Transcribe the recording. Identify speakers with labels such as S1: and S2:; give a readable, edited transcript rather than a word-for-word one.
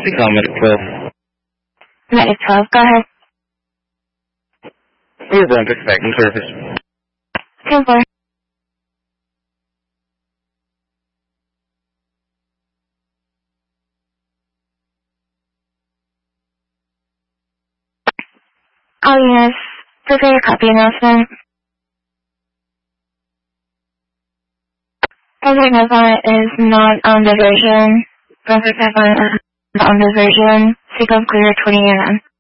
S1: Please call Medic 12.
S2: Medic 12, go ahead.
S1: Here's on dispatching service.
S2: 10-4. All units, prepare your copy announcement. Project Nova is not on the version. Project Nova is on the version. Sequence clear 20 and